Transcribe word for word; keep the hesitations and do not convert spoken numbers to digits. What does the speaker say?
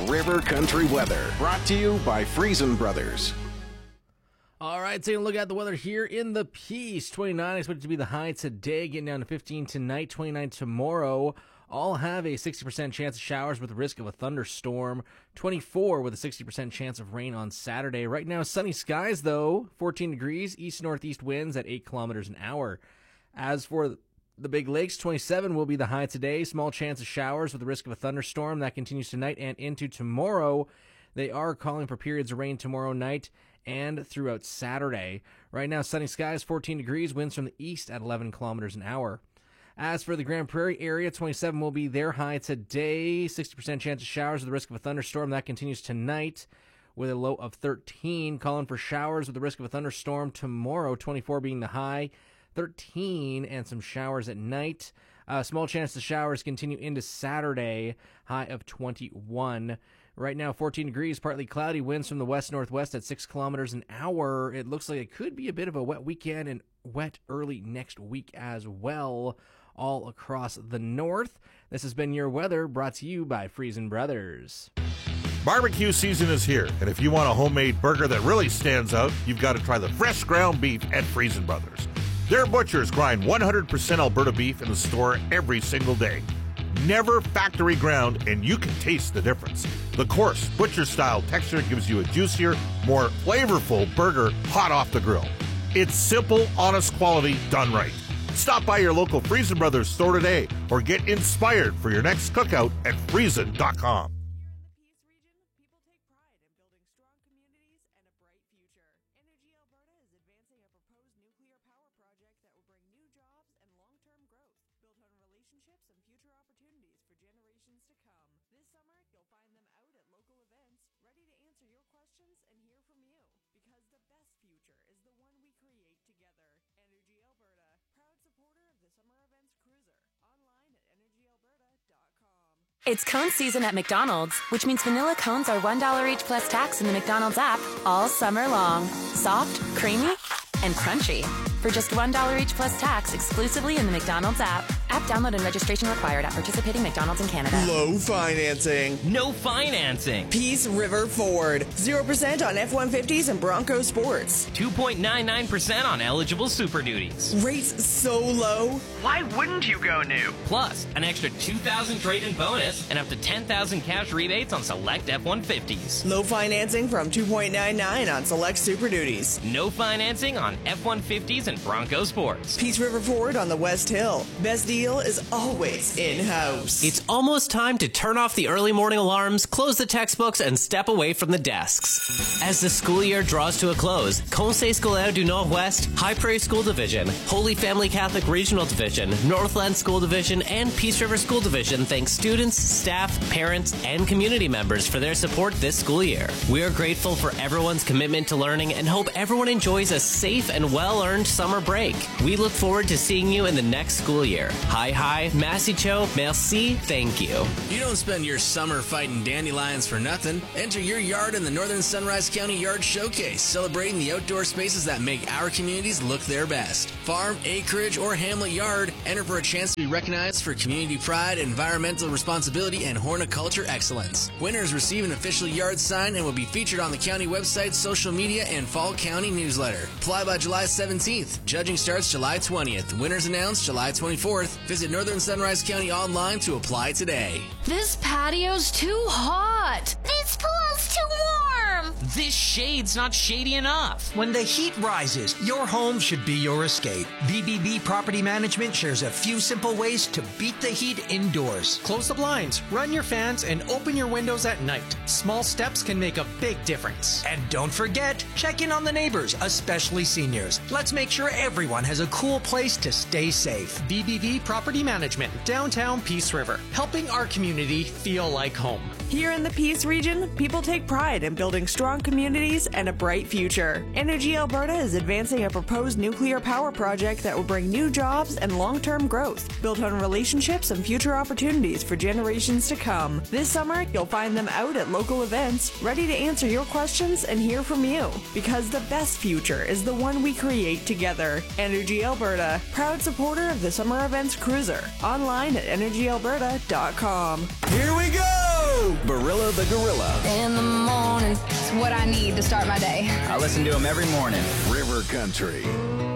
River Country weather. Brought to you by Friesen Brothers. All right, taking a look at the weather here in the Peace. twenty-nine expected to be the high today, getting down to fifteen tonight, twenty-nine tomorrow. All have a sixty percent chance of showers with the risk of a thunderstorm. twenty-four with a sixty percent chance of rain on Saturday. Right now, sunny skies, though. fourteen degrees, east-northeast winds at eight kilometers an hour. As for the Big Lakes, twenty-seven will be the high today. Small chance of showers with the risk of a thunderstorm. That continues tonight and into tomorrow. They are calling for periods of rain tomorrow night and throughout Saturday. Right now, sunny skies, fourteen degrees, winds from the east at eleven kilometers an hour. As for the Grand Prairie area, twenty-seven will be their high today. sixty percent chance of showers with the risk of a thunderstorm. That continues tonight with a low of thirteen. Calling for showers with the risk of a thunderstorm tomorrow, twenty-four being the high. thirteen and some showers at night. Uh, small chance the showers continue into Saturday, high of twenty-one. Right now, fourteen degrees, partly cloudy, winds from the west-northwest at six kilometers an hour. It looks like it could be a bit of a wet weekend and wet early next week as well, all across the north. This has been your weather, brought to you by Friesen Brothers. Barbecue season is here, and if you want a homemade burger that really stands out, you've got to try the fresh ground beef at Friesen Brothers. Their butchers grind one hundred percent Alberta beef in the store every single day. Never factory ground, and you can taste the difference. The coarse, butcher-style texture gives you a juicier, more flavorful burger hot off the grill. It's simple, honest quality done right. Stop by your local Friesen Brothers store today or get inspired for your next cookout at friesen dot com. It's cone season at McDonald's, which means vanilla cones are one dollar each plus tax in the McDonald's app all summer long. Soft, creamy, and crunchy. For just one dollar each plus tax exclusively in the McDonald's app. App download and registration required at participating McDonald's in Canada. Low financing. No financing. Peace River Ford. zero percent on F one fifties and Bronco Sports. two point nine nine percent on eligible Super Duties. Rates so low. Why wouldn't you go new? Plus, an extra two thousand dollars trade-in bonus and up to ten thousand dollars cash rebates on select F one fifties. Low financing from two point nine nine on select Super Duties. No financing on F one fifties and Bronco Sports. Peace River Ford on the West Hill. Best deal is always in-house. It's almost time to turn off the early morning alarms, close the textbooks, and step away from the desks. As the school year draws to a close, Conseil Scolaire du Nord-Ouest, High Prairie School Division, Holy Family Catholic Regional Division, Northland School Division, and Peace River School Division thank students, staff, parents, and community members for their support this school year. We are grateful for everyone's commitment to learning and hope everyone enjoys a safe and well-earned summer break. We look forward to seeing you in the next school year. Hi, hi, Massey Cho, merci, thank you. You don't spend your summer fighting dandelions for nothing. Enter your yard in the Northern Sunrise County Yard Showcase, celebrating the outdoor spaces that make our communities look their best. Farm, acreage, or hamlet yard, enter for a chance to be recognized for community pride, environmental responsibility, and horticulture excellence. Winners receive an official yard sign and will be featured on the county website, social media, and Fall County newsletter. Apply by July seventeenth. Judging starts July twentieth. Winners announced July twenty-fourth. Visit Northern Sunrise County online to apply today. This patio's too hot. This pool's too warm. This shade's not shady enough. When the heat rises, your home should be your escape. B B B Property Management shares a few simple ways to beat the heat indoors. Close the blinds, run your fans, and open your windows at night. Small steps can make a big difference. And don't forget, check in on the neighbors, especially seniors. Let's make sure everyone has a cool place to stay safe. B B B Property Management, downtown Peace River, helping our community feel like home. Here in the Peace region, people take pride in building strong communities and a bright future. Energy Alberta is advancing a proposed nuclear power project that will bring new jobs and long-term growth, built on relationships and future opportunities for generations to come. This summer, you'll find them out at local events, ready to answer your questions and hear from you. Because the best future is the one we create together. Energy Alberta, proud supporter of the Summer Events Cruiser. Online at energy alberta dot com. Here we go! you Barilla the Gorilla. In the morning, it's what I need to start my day. I listen to him every morning. River Country.